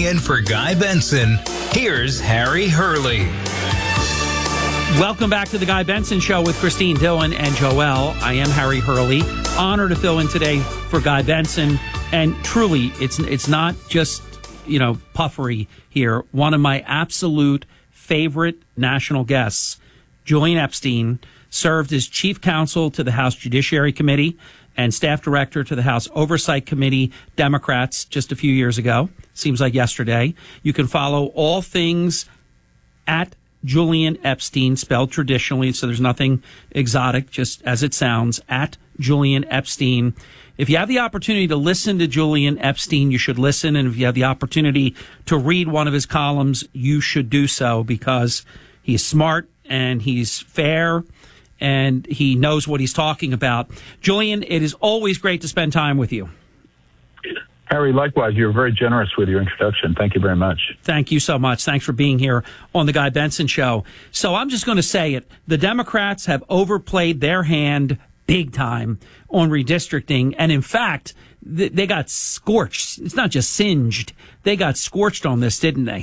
in for Guy Benson, here's Harry Hurley. Welcome back to the Guy Benson Show with Christine Dillon and Joelle. I am Harry Hurley. Honored to fill in today for Guy Benson. And truly, it's not just, puffery here. One of my absolute favorite national guests, Julian Epstein, served as chief counsel to the House Judiciary Committee and staff director to the House Oversight Committee, Democrats, just a few years ago. Seems like yesterday. You can follow all things at Julian Epstein, spelled traditionally, so there's nothing exotic, just as it sounds, at Julian Epstein. If you have the opportunity to listen to Julian Epstein, you should listen. And if you have the opportunity to read one of his columns, you should do so, because he's smart and he's fair and he knows what he's talking about. Julian, it is always great to spend time with you. Harry, likewise. You're very generous with your introduction. Thank you very much. Thank you so much. Thanks for being here on the Guy Benson Show. So I'm just going to say it. The Democrats have overplayed their hand big time on redistricting. And in fact, they got scorched. It's not just singed. They got scorched on this, didn't they?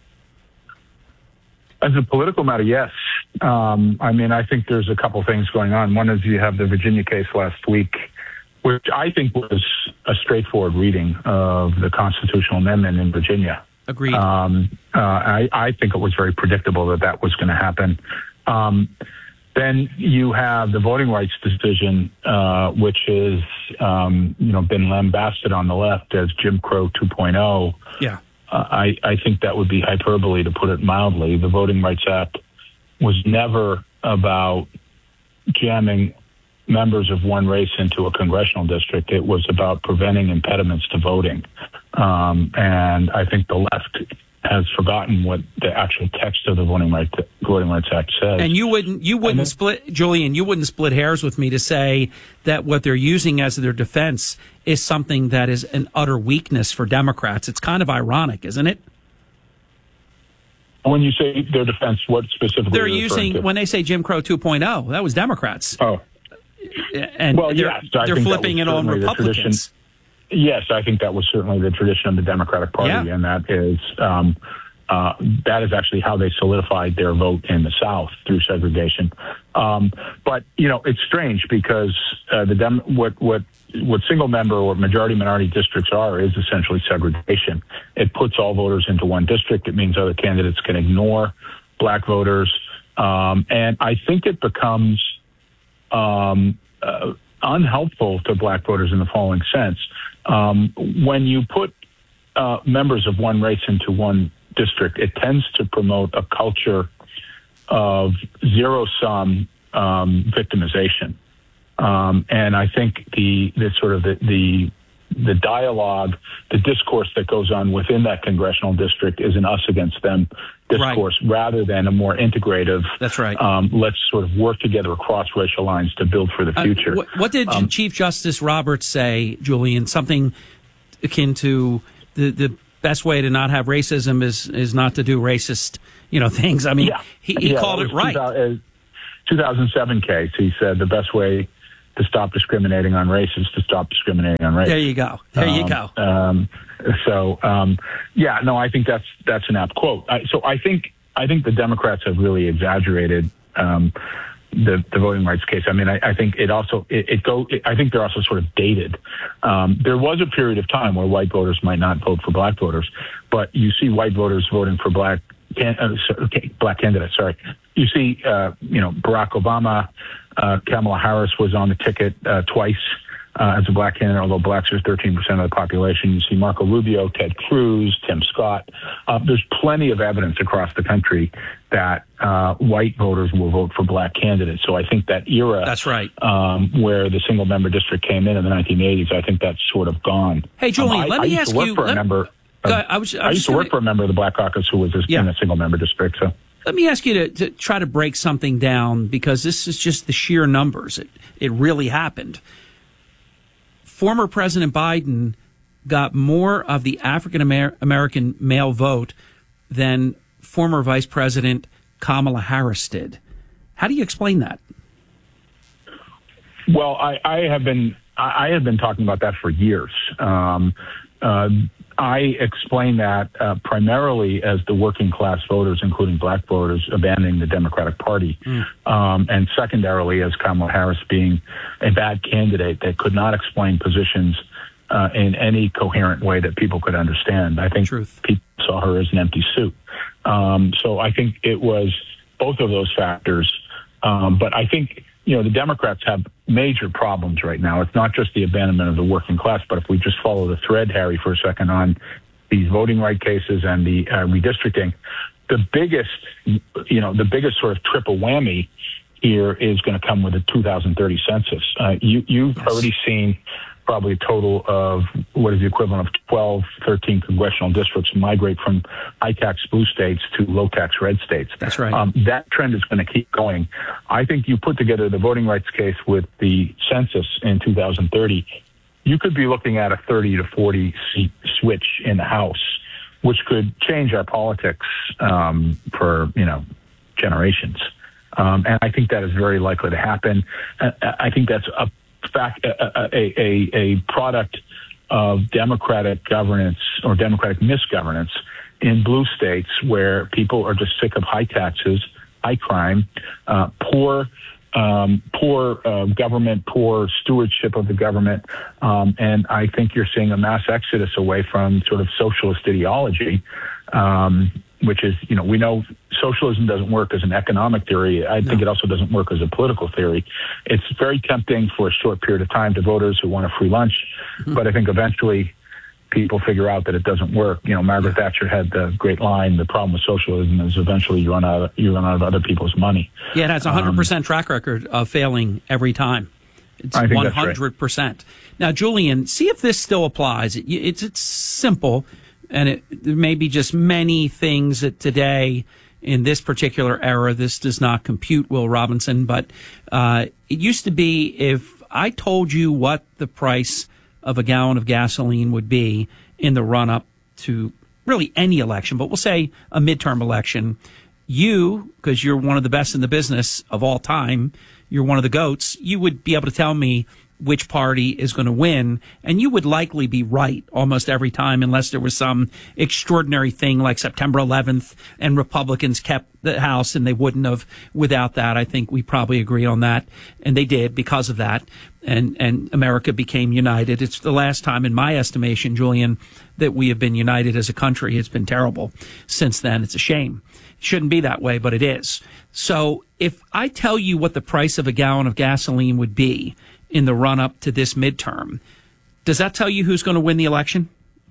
As a political matter, yes. I think there's a couple things going on. One is you have the Virginia case last week, which I think was a straightforward reading of the constitutional amendment in Virginia. Agreed. I think it was very predictable that was going to happen. Then you have the voting rights decision, which has been lambasted on the left as Jim Crow 2.0. Yeah. I think that would be hyperbole, to put it mildly. The Voting Rights Act was never about jamming members of one race into a congressional district. It was about preventing impediments to voting. And I think the left has forgotten what the actual text of the Voting Rights Act says. And you wouldn't split hairs with me to say that what they're using as their defense is something that is an utter weakness for Democrats. It's kind of ironic, isn't it? When you say their defense, what specifically they're using when they say Jim Crow 2.0? That was Democrats. Oh, and they're flipping it on Republicans. Yes, I think that was certainly the tradition of the Democratic Party, and that is actually how they solidified their vote in the South through segregation. But it's strange because what single member or majority minority districts are is essentially segregation. It puts all voters into one district. It means other candidates can ignore black voters, and I think it becomes unhelpful to black voters in the following sense. When you put members of one race into one district, it tends to promote a culture of zero-sum victimization. And I think the dialogue, the discourse that goes on within that congressional district is an us against them discourse, rather than a more integrative. That's right. Let's sort of work together across racial lines to build for the future. What did Chief Justice Roberts say, Julian? Something akin to the best way to not have racism is not to do racist, things. I mean, he called it right. 2007 case. He said the best way to stop discriminating on race is to stop discriminating on race. There you go. I think that's an apt quote. I think the Democrats have really exaggerated the voting rights case. I mean, I think I think they're also sort of dated. There was a period of time where white voters might not vote for black voters, but you see white voters voting for black candidates. Sorry, you see, Barack Obama, Kamala Harris was on the ticket twice as a black candidate, although blacks are 13% of the population. You see Marco Rubio, Ted Cruz, Tim Scott. There's plenty of evidence across the country that white voters will vote for black candidates. So I think that era, that's right, where the single member district came in the 1980s, I think that's sort of gone. Hey, Julian, let me ask you. I used to work for a member of the Black Caucus who was in a single member district. So let me ask you to try to break something down, because this is just the sheer numbers. It really happened. Former President Biden got more of the African American male vote than former Vice President Kamala Harris did. How do you explain that? Well, I have been talking about that for years. I explain that primarily as the working class voters, including black voters, abandoning the Democratic Party, and secondarily as Kamala Harris being a bad candidate that could not explain positions in any coherent way that people could understand. I think people saw her as an empty suit. So I think it was both of those factors. But I think, the Democrats have major problems right now. It's not just the abandonment of the working class, but if we just follow the thread, Harry, for a second on these voting right cases and the redistricting, the biggest sort of triple whammy here is going to come with the 2030 census. You've already seen probably a total of what is the equivalent of 12, 13 congressional districts migrate from high-tax blue states to low-tax red states. That's right. That trend is going to keep going. I think you put together the voting rights case with the census in 2030, you could be looking at a 30 to 40 seat switch in the House, which could change our politics for, generations. And I think that is very likely to happen. I think that's a product of democratic governance or democratic misgovernance in blue states where people are just sick of high taxes, high crime, poor government, poor stewardship of the government. And I think you're seeing a mass exodus away from sort of socialist ideology, which is, we know socialism doesn't work as an economic theory. I think it also doesn't work as a political theory. It's very tempting for a short period of time to voters who want a free lunch, but I think eventually people figure out that it doesn't work. Margaret Thatcher had the great line, the problem with socialism is eventually you run out of other people's money. Yeah, it has a 100% track record of failing every time. It's 100%. Right. Now, Julian, see if this still applies. It's simple, and there may be just many things that today, in this particular era, this does not compute, Will Robinson, but it used to be if I told you what the price of a gallon of gasoline would be in the run-up to really any election, but we'll say a midterm election, you, because you're one of the best in the business of all time, you're one of the GOATs, you would be able to tell me which party is going to win, and you would likely be right almost every time unless there was some extraordinary thing like September 11th and Republicans kept the House and they wouldn't have without that. I think we probably agree on that, and they did because of that, and America became united. It's the last time, in my estimation, Julian, that we have been united as a country. It's been terrible since then. It's a shame. It shouldn't be that way, but it is. So if I tell you what the price of a gallon of gasoline would be in the run-up to this midterm, does that tell you who's going to win the election?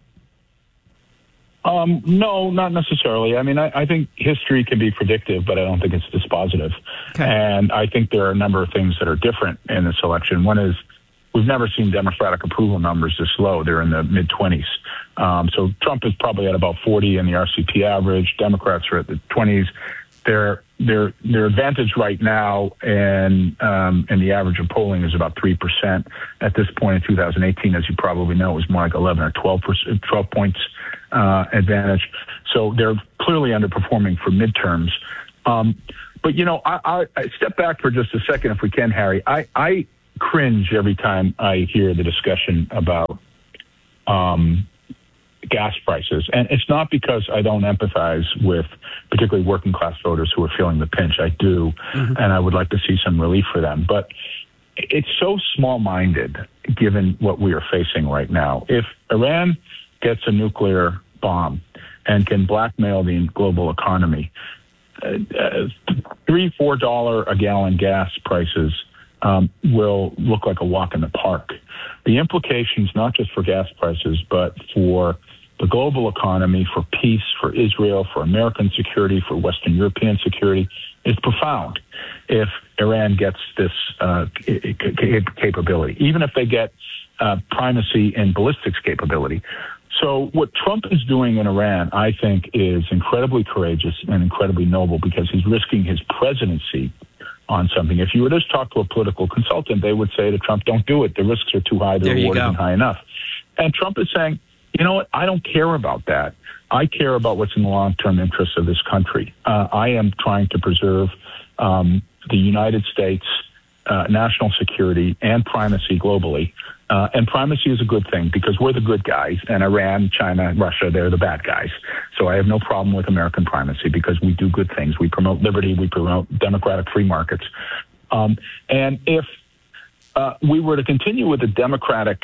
No, not necessarily. I mean, I think history can be predictive, but I don't think it's dispositive. Okay. And I think there are a number of things that are different in this election. One is we've never seen Democratic approval numbers this low. They're in the mid-20s. So Trump is probably at about 40 in the RCP average. Democrats are at the 20s. Their advantage right now and the average of polling is about 3%. At this point in 2018, as you probably know, it was more like 11 or 12 points advantage. So they're clearly underperforming for midterms. But, I step back for just a second, if we can, Harry. I cringe every time I hear the discussion about gas prices. And it's not because I don't empathize with particularly working class voters who are feeling the pinch. I do. And I would like to see some relief for them. But it's so small-minded given what we are facing right now. If Iran gets a nuclear bomb and can blackmail the global economy, $3-4 a gallon gas prices will look like a walk in the park. The implications, not just for gas prices, but for the global economy, for peace, for Israel, for American security, for Western European security, is profound if Iran gets this capability, even if they get primacy in ballistics capability. So what Trump is doing in Iran, I think, is incredibly courageous and incredibly noble because he's risking his presidency on something. If you would just talk to a political consultant, they would say to Trump, don't do it. The risks are too high. The reward isn't high enough. And Trump is saying, you know what? I don't care about that. I care about what's in the long-term interests of this country. I am trying to preserve the United States national security and primacy globally. And primacy is a good thing because we're the good guys, and Iran, China, Russia, they're the bad guys. So I have no problem with American primacy because we do good things. We promote liberty. We promote democratic free markets. And if we were to continue with the democratic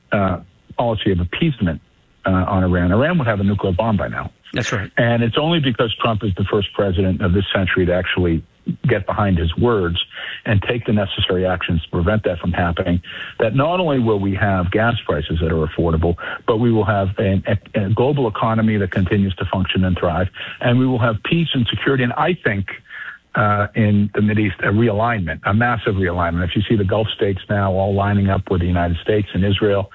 policy of appeasement on Iran would have a nuclear bomb by now. That's right. And it's only because Trump is the first president of this century to actually get behind his words and take the necessary actions to prevent that from happening, that not only will we have gas prices that are affordable, but we will have a global economy that continues to function and thrive, and we will have peace and security. And I think in the Mideast, a realignment, a massive realignment. If you see the Gulf states now all lining up with the United States and Israel,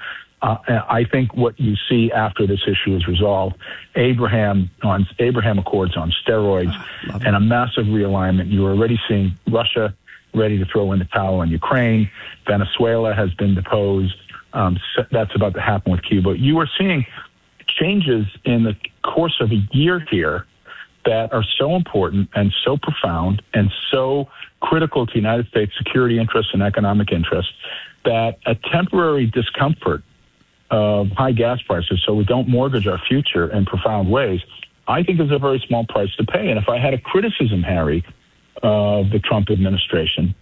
I think what you see after this issue is resolved, Abraham Accords on steroids, and a massive realignment. You're already seeing Russia ready to throw in the towel on Ukraine. Venezuela has been deposed. So that's about to happen with Cuba. You are seeing changes in the course of a year here that are so important and so profound and so critical to United States security interests and economic interests that a temporary discomfort of high gas prices so we don't mortgage our future in profound ways, I think is a very small price to pay. And if I had a criticism, Harry, of the Trump administration,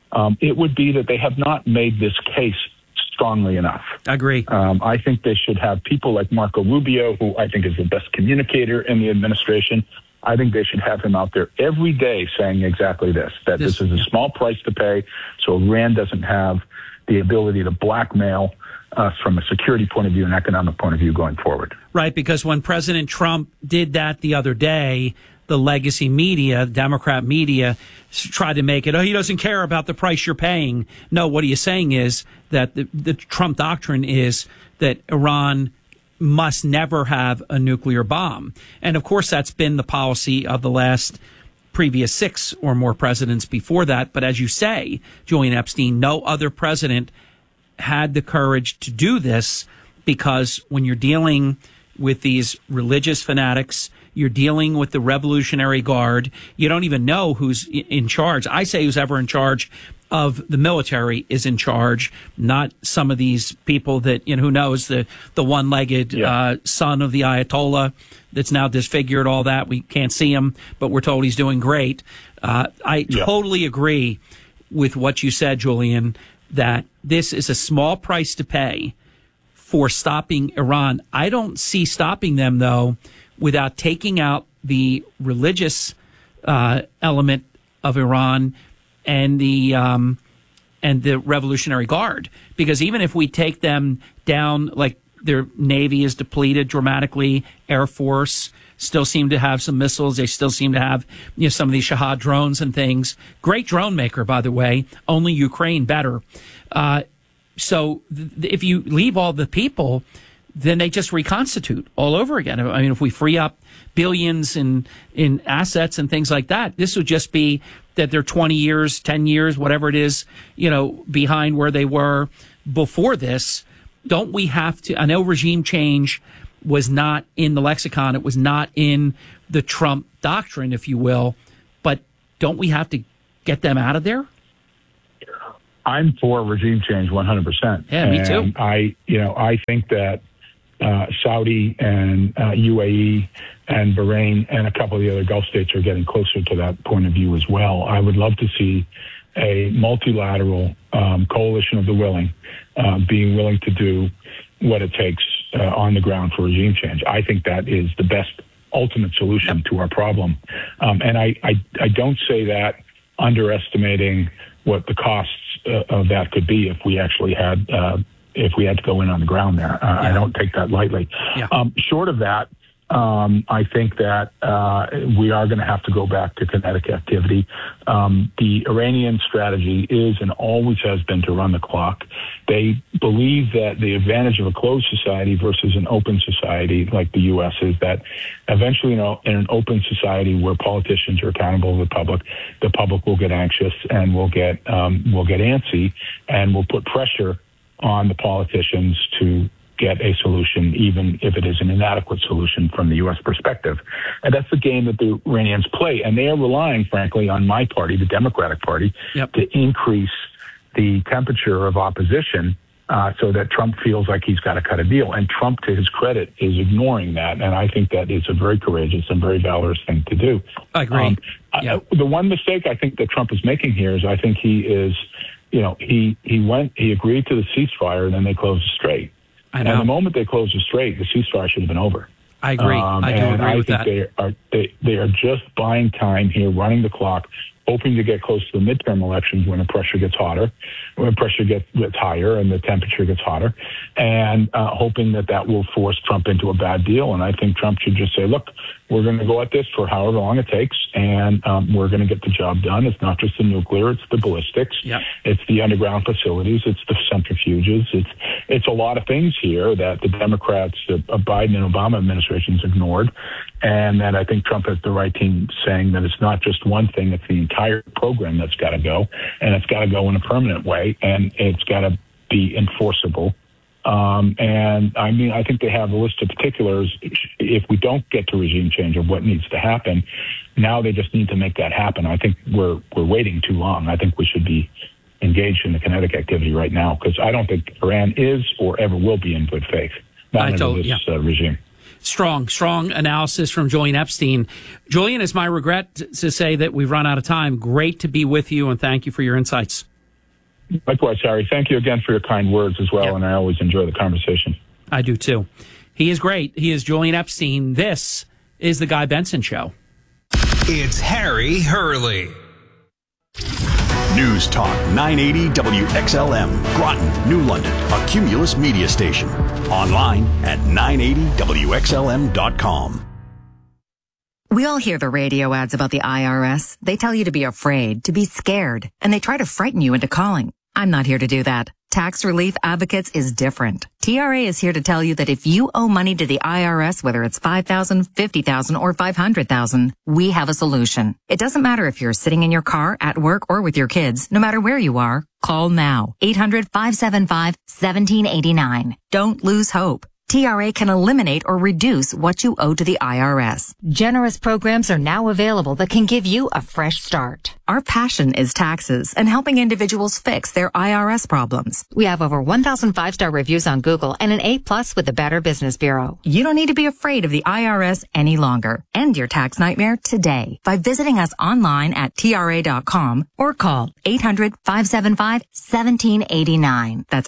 it would be that they have not made this case strongly enough. I agree. I think they should have people like Marco Rubio, who I think is the best communicator in the administration. I think they should have him out there every day saying exactly this, that this is a small price to pay, so Iran doesn't have the ability to blackmail us from a security point of view and economic point of view going forward. Right, because when President Trump did that the other day, the legacy media, Democrat media, tried to make it, he doesn't care about the price you're paying. No, what he is saying is that the Trump doctrine is that Iran must never have a nuclear bomb. And, of course, that's been the policy of the previous 6 or more presidents before that. But as you say, Julian Epstein, no other president had the courage to do this, because when you're dealing with these religious fanatics, you're dealing with the Revolutionary Guard, you don't even know who's in charge. I say who's ever in charge of the military is in charge, not some of these people that, who knows, the one-legged son of the Ayatollah that's now disfigured, all that. We can't see him, but we're told he's doing great. I totally agree with what you said, Julian, that this is a small price to pay for stopping Iran. I don't see stopping them, though, without taking out the religious element of Iran and the Revolutionary Guard. Because even if we take them down, like their Navy is depleted dramatically, Air Force still seem to have some missiles. They still seem to have some of these Shahad drones and things. Great drone maker, by the way. Only Ukraine better. So if you leave all the people, then they just reconstitute all over again. I mean, if we free up billions in assets and things like that, this would just be that they're 20 years, 10 years, whatever it is, behind where they were before this. Don't we have to? I know regime change was not in the lexicon. It was not in the Trump doctrine, if you will. But don't we have to get them out of there? I'm for regime change 100%. Yeah, me too. And I think that Saudi and UAE and Bahrain and a couple of the other Gulf states are getting closer to that point of view as well. I would love to see a multilateral coalition of the willing being willing to do what it takes on the ground for regime change. I think that is the best ultimate solution to our problem. And I don't say that underestimating what the costs of that could be if we actually had to go in on the ground there. I don't take that lightly. Short of that, I think that we are going to have to go back to kinetic activity. The Iranian strategy is and always has been to run the clock. They believe that the advantage of a closed society versus an open society like the U.S. is that eventually, in an open society where politicians are accountable to the public will get anxious and will get antsy, and will put pressure on the politicians to get a solution, even if it is an inadequate solution from the U.S. perspective. And that's the game that the Iranians play. And they are relying, frankly, on my party, the Democratic Party, to increase the temperature of opposition so that Trump feels like he's got to cut a deal. And Trump, to his credit, is ignoring that. And I think that is a very courageous and very valorous thing to do. I agree. The one mistake I think that Trump is making here is I think he is, he agreed to the ceasefire, and then they closed the strait. I know. And the moment they closed the strait, the ceasefire should have been over. I agree. I do agree with that. They are just buying time here, running the clock, hoping to get close to the midterm elections when the pressure gets hotter, when the pressure gets higher and the temperature gets hotter, and hoping that will force Trump into a bad deal. And I think Trump should just say, look, we're going to go at this for however long it takes, and we're going to get the job done. It's not just the nuclear, it's the ballistics, it's the underground facilities, it's the centrifuges, it's a lot of things here that the Democrats, the Biden and Obama administrations ignored, and that I think Trump has the right team saying that it's not just one thing, it's the entire program that's got to go, and it's got to go in a permanent way, and it's got to be enforceable. And I mean, I think they have a list of particulars. If we don't get to regime change of what needs to happen, now they just need to make that happen. I think we're waiting too long. I think we should be engaged in the kinetic activity right now, because I don't think Iran is or ever will be in good faith, not under this regime. Strong analysis from Julian Epstein. Julian, it's my regret to say that we've run out of time. Great to be with you, and thank you for your insights. Likewise, Harry. Thank you again for your kind words as well, and I always enjoy the conversation. I do, too. He is great. He is Julian Epstein. This is The Guy Benson Show. It's Harry Hurley. News Talk 980 WXLM, Groton, New London, a Cumulus media station. Online at 980WXLM.com. We all hear the radio ads about the IRS. They tell you to be afraid, to be scared, and they try to frighten you into calling. I'm not here to do that. Tax Relief Advocates is different. TRA is here to tell you that if you owe money to the IRS, whether it's $5,000, $50,000, or $500,000, we have a solution. It doesn't matter if you're sitting in your car, at work, or with your kids. No matter where you are, call now. 800-575-1789. Don't lose hope. TRA can eliminate or reduce what you owe to the IRS. Generous programs are now available that can give you a fresh start. Our passion is taxes and helping individuals fix their IRS problems. We have over 1,000 5-star reviews on Google and an A+ with the Better Business Bureau. You don't need to be afraid of the IRS any longer. End your tax nightmare today by visiting us online at TRA.com or call 800-575-1789. That's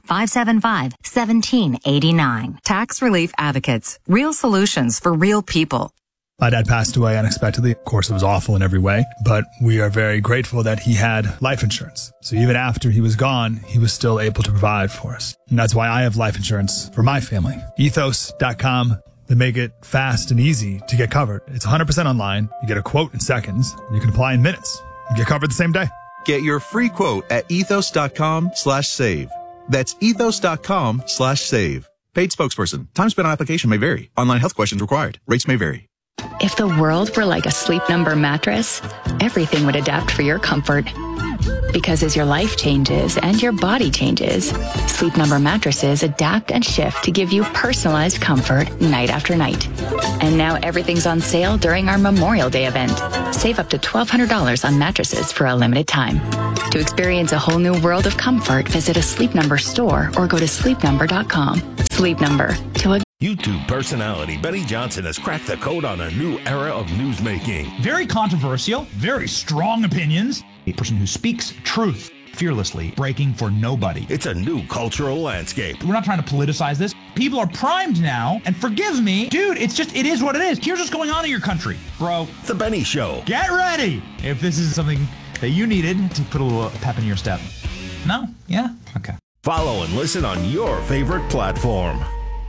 800-575-1789. Tax Relief Advocates. Real solutions for real people. My dad passed away unexpectedly. Of course, it was awful in every way, but we are very grateful that he had life insurance. So even after he was gone, he was still able to provide for us. And that's why I have life insurance for my family. Ethos.com. They make it fast and easy to get covered. It's 100% online. You get a quote in seconds. You can apply in minutes. You get covered the same day. Get your free quote at ethos.com/save. That's ethos.com/save. Paid spokesperson. Time spent on application may vary. Online health questions required. Rates may vary. If the world were like a Sleep Number mattress, everything would adapt for your comfort. Because as your life changes and your body changes, Sleep Number mattresses adapt and shift to give you personalized comfort night after night. And now everything's on sale during our Memorial Day event. Save up to $1,200 on mattresses for a limited time. To experience a whole new world of comfort, visit a Sleep Number store or go to sleepnumber.com. Sleep Number. To a YouTube personality Benny Johnson has cracked the code on a new era of newsmaking. Very controversial, very strong opinions. A person who speaks truth fearlessly, breaking for nobody. It's a new cultural landscape. We're not trying to politicize this. People are primed now, and forgive me, dude, it is what it is. Here's what's going on in your country, bro. The Benny Show. Get ready if this is something that you needed to put a little pep in your step. No? Yeah? Okay. Follow and listen on your favorite platform.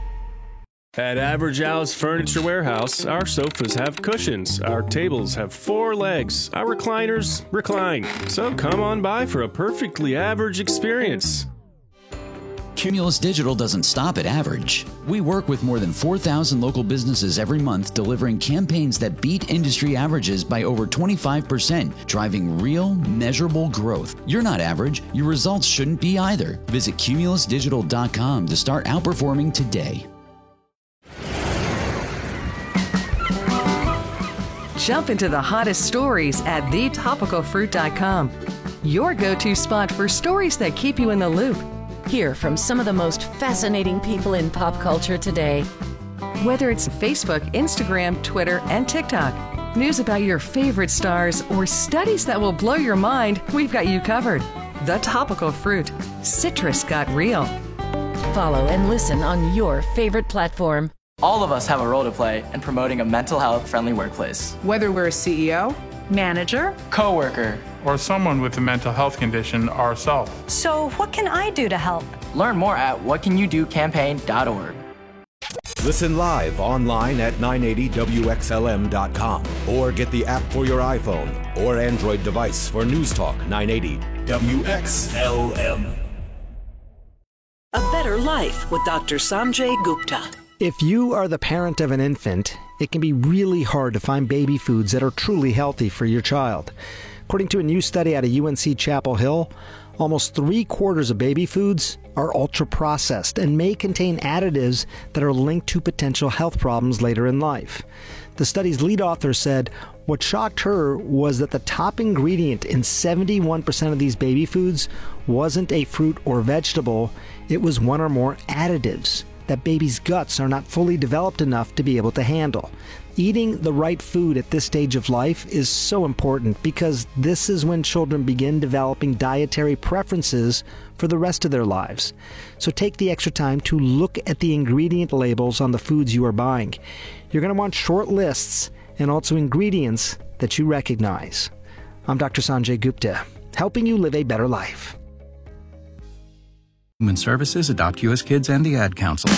At Average Al's Furniture Warehouse, our sofas have cushions, our tables have 4 legs, our recliners recline. So come on by for a perfectly average experience. Cumulus Digital doesn't stop at average. We work with more than 4,000 local businesses every month, delivering campaigns that beat industry averages by over 25%, driving real, measurable growth. You're not average. Your results shouldn't be either. Visit cumulusdigital.com to start outperforming today. Jump into the hottest stories at thetopicalfruit.com. Your go-to spot for stories that keep you in the loop. Hear from some of the most fascinating people in pop culture today. Whether it's Facebook, Instagram, Twitter, and TikTok, news about your favorite stars, or studies that will blow your mind, we've got you covered. The Topical Fruit. Citrus got real. Follow and listen on your favorite platform. All of us have a role to play in promoting a mental health friendly workplace. Whether we're a CEO, manager, coworker, or someone with a mental health condition ourselves. So what can I do to help? Learn more at whatcanyoudocampaign.org. Listen live online at 980WXLM.com or get the app for your iPhone or Android device for News Talk 980 WXLM. A Better Life with Dr. Sanjay Gupta. If you are the parent of an infant, it can be really hard to find baby foods that are truly healthy for your child. According to a new study out of UNC Chapel Hill, almost 3/4 of baby foods are ultra-processed and may contain additives that are linked to potential health problems later in life. The study's lead author said what shocked her was that the top ingredient in 71% of these baby foods wasn't a fruit or vegetable, it was one or more additives that babies' guts are not fully developed enough to be able to handle. Eating the right food at this stage of life is so important because this is when children begin developing dietary preferences for the rest of their lives. So take the extra time to look at the ingredient labels on the foods you are buying. You're going to want short lists and also ingredients that you recognize. I'm Dr. Sanjay Gupta, helping you live a better life. Human Services, Adopt U.S. Kids, and the Ad Council.